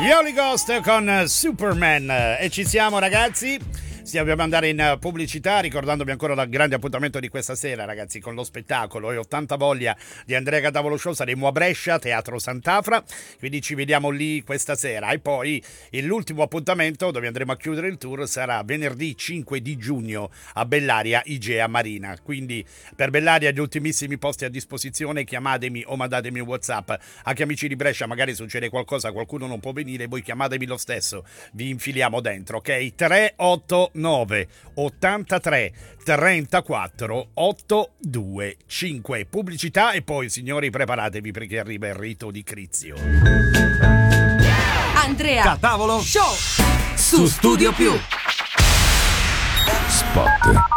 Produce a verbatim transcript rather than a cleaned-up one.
Gli Holy Ghost con Superman. E ci siamo, ragazzi. Stiamo per andare in pubblicità, ricordandovi ancora il grande appuntamento di questa sera, ragazzi, con lo spettacolo e ho tanta voglia di Andrea Cadavolo Show. Saremo a Brescia, Teatro Sant'Afra, quindi ci vediamo lì questa sera. E poi l'ultimo appuntamento dove andremo a chiudere il tour sarà venerdì cinque di giugno a Bellaria, Igea Marina. Quindi per Bellaria gli ultimissimi posti a disposizione, chiamatemi o mandatemi un WhatsApp. Anche amici di Brescia, magari succede qualcosa, qualcuno non può venire, voi chiamatemi lo stesso, vi infiliamo dentro, ok? tre otto nove ottantatré trentaquattro ottocentoventicinque. Pubblicità e poi, signori, preparatevi perché arriva il rito di Crizio. Andrea Catavolo Show su Studio Più. Spot.